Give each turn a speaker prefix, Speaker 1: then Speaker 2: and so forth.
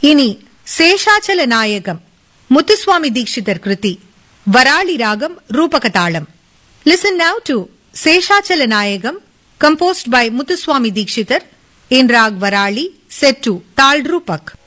Speaker 1: இனி சேஷாச்சல நாயகம் முத்துசுவாமி தீட்சிதர் கிருதி வராளி ராகம் ரூபகதாளம். Listen now to Seshachala Nayagam composed by Muthuswami Dikshitar in Rag Varali set to Tal Rupak.